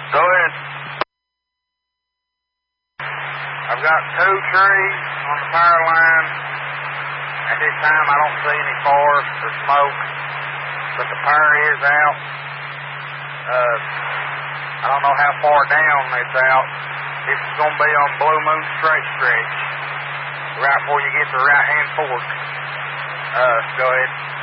Go ahead. I've got 2 trees on the power line. At this time, I don't see any forest or smoke, but the power is out. I don't know how far down it's out. This is going to be on Blue Moon Straight Stretch, right before you get to the right-hand fork. Go ahead.